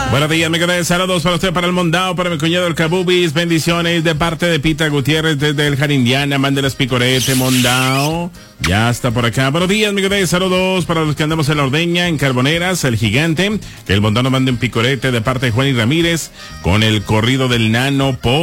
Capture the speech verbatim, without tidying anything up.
Buenos días, mi querido. Saludos para usted, para el Mondao, para mi cuñado el Cabubis. Bendiciones de parte de Pita Gutiérrez desde el Jarindiana. Mándeles picorete, Mondao. Ya está por acá. Buenos días, mi querido. Saludos para los que andamos en la ordeña, en Carboneras, el Gigante. Que el Mondao nos mande un picorete de parte de Juan y Ramírez con el corrido del Nano Po.